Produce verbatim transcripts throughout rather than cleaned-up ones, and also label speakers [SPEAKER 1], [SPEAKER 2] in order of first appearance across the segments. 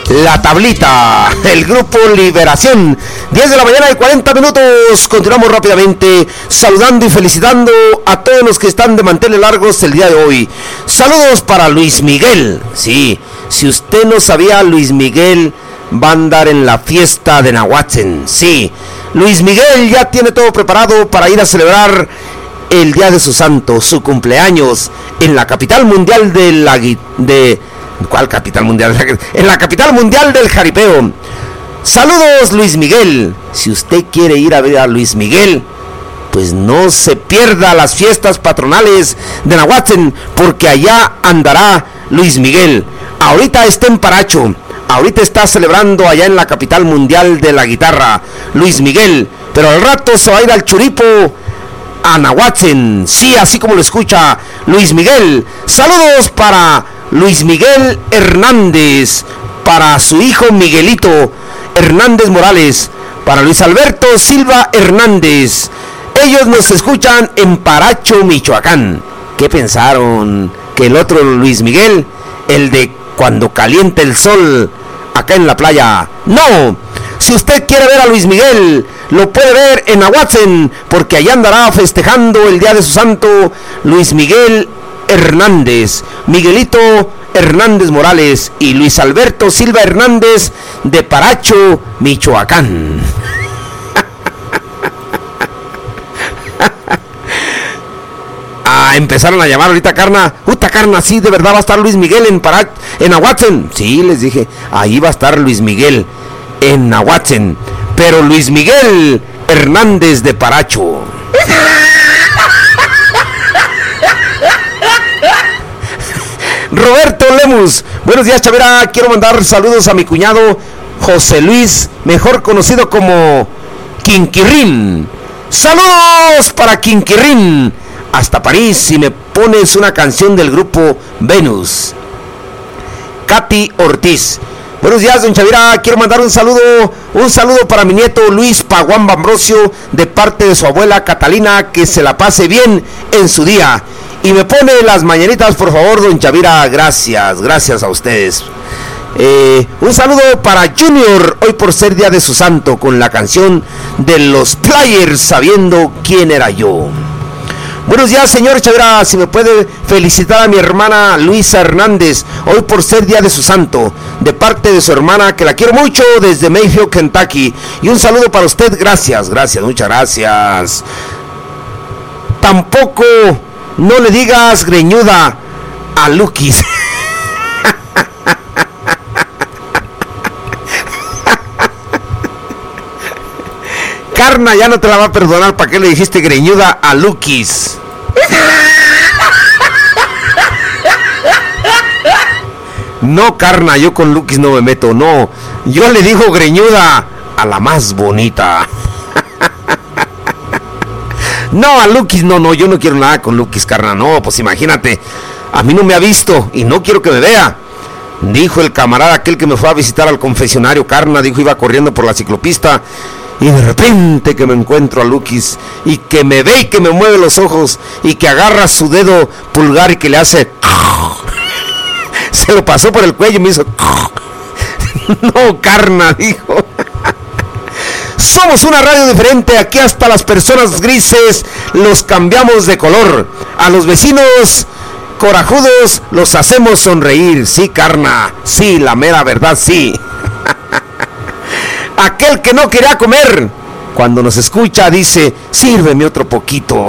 [SPEAKER 1] La Tablita, el grupo Liberación. diez de la mañana y cuarenta minutos. Continuamos rápidamente saludando y felicitando a todos los que están de manteles largos el día de hoy. Saludos para Luis Miguel. Sí, si usted no sabía, Luis Miguel va a andar en la fiesta de Nahuatzen. Sí, Luis Miguel ya tiene todo preparado para ir a celebrar el día de su santo, su cumpleaños, en la capital mundial de la... de ¿Cuál capital mundial? En la capital mundial del jaripeo. Saludos, Luis Miguel. Si usted quiere ir a ver a Luis Miguel, pues no se pierda las fiestas patronales de Nahuatzen, porque allá andará Luis Miguel. Ahorita está en Paracho, ahorita está celebrando allá en la capital mundial de la guitarra, Luis Miguel, pero al rato se va a ir al Churipo, a Nahuatzen. Sí, así como lo escucha, Luis Miguel. Saludos para Luis Miguel Hernández, para su hijo Miguelito Hernández Morales, para Luis Alberto Silva Hernández. Ellos nos escuchan en Paracho, Michoacán. ¿Qué pensaron? ¿Que el otro Luis Miguel, el de cuando calienta el sol acá en la playa? No, si usted quiere ver a Luis Miguel, lo puede ver en Nahuatzen, porque allá andará festejando el día de su santo Luis Miguel Hernández, Miguelito Hernández Morales y Luis Alberto Silva Hernández de Paracho, Michoacán. Ah, empezaron a llamar ahorita, Carna. Puta, Carna, sí, de verdad va a estar Luis Miguel en Paracho, en Nahuatzen. Sí, les dije, ahí va a estar Luis Miguel en Nahuatzen, pero Luis Miguel Hernández de Paracho. Roberto Lemus, buenos días, Chavera. Quiero mandar saludos a mi cuñado José Luis, mejor conocido como Quinquirrín. Saludos para Quinquirrín hasta París. Si me pones una canción del grupo Venus. Katy Ortiz, buenos días, don Chavira. Quiero mandar un saludo, un saludo para mi nieto Luis Paguán Ambrosio, de parte de su abuela Catalina. Que se la pase bien en su día. Y me pone las mañanitas, por favor, don Chavira. Gracias, gracias a ustedes. Eh, un saludo para Junior, hoy por ser día de su santo, con la canción de los Players, Sabiendo Quién Era Yo. Buenos días, señor Chavira. Si me puede felicitar a mi hermana Luisa Hernández, hoy por ser día de su santo, de parte de su hermana, que la quiero mucho, desde Mayfield, Kentucky. Y un saludo para usted. Gracias, gracias, muchas gracias. Tampoco no le digas greñuda a Lukis. Carna ya no te la va a perdonar. ¿Para qué le dijiste greñuda a Lukis? No, Carna, yo con Lukis no me meto. No, yo le digo greñuda a la más bonita. No, a Lukis no, no, yo no quiero nada con Lukis, Carna. No, pues imagínate, a mí no me ha visto y no quiero que me vea. Dijo el camarada aquel que me fue a visitar al confesionario, Carna, dijo, iba corriendo por la ciclopista y de repente que me encuentro a Lukis y que me ve y que me mueve los ojos y que agarra su dedo pulgar y que le hace... Se lo pasó por el cuello y me hizo... No, Carna, dijo. Somos una radio diferente, aquí hasta las personas grises los cambiamos de color. A los vecinos corajudos los hacemos sonreír. Sí, Carna, sí, la mera verdad, sí. Aquel que no quería comer, cuando nos escucha dice, sírveme otro poquito.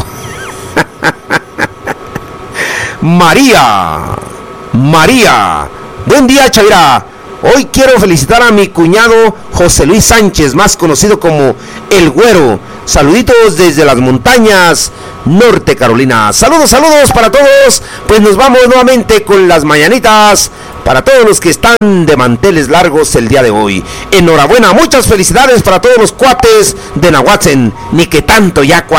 [SPEAKER 1] María, María, buen día, Chavira. Hoy quiero felicitar a mi cuñado José Luis Sánchez, más conocido como El Güero. Saluditos desde las montañas Norte Carolina. Saludos, saludos para todos. Pues nos vamos nuevamente con las mañanitas para todos los que están de manteles largos el día de hoy. Enhorabuena, muchas felicidades para todos los cuates de Nahuatzen. Ni que tanto ya cuates.